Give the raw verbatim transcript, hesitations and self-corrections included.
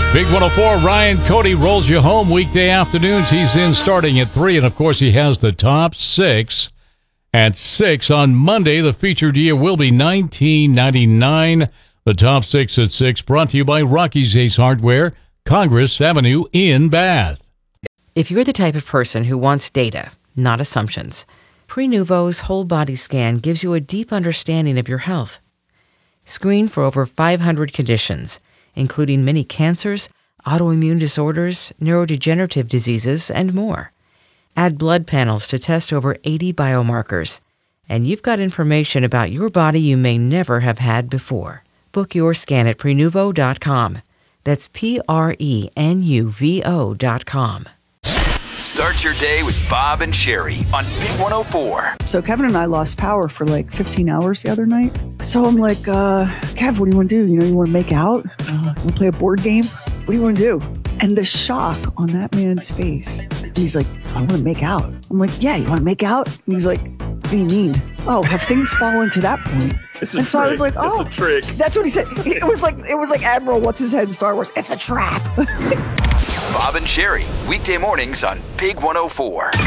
Big one oh four, Ryan Cody rolls you home weekday afternoons. He's in starting at three, and of course he has the top six at six. On Monday, the featured year will be nineteen ninety-nine. The top six at six, brought to you by Rocky's Ace Hardware, Congress Avenue in Bath. If you're the type of person who wants data, not assumptions, Prenuvo's whole body scan gives you a deep understanding of your health. Screen for over five hundred conditions, including many cancers, autoimmune disorders, neurodegenerative diseases, and more. Add blood panels to test over eighty biomarkers, and you've got information about your body you may never have had before. Book your scan at Prenuvo dot com. That's P R E N U V O dot com. Start your day with Bob and Sherry on Big one oh four. So Kevin and I lost power for like fifteen hours the other night. So I'm like, uh, Kev, what do you want to do? You know, you want to make out? Uh, you want to play a board game? What do you want to do? And the shock on that man's face. And he's like, I want to make out. I'm like, yeah, you want to make out? And he's like, what do you mean? Oh, have things fallen to that point? It's a and so trick. I was like, oh, it's a trick. That's what he said. It was like, it was like Admiral What's His Head in Star Wars. It's a trap. Bob and Sherry, weekday mornings on Big one oh four.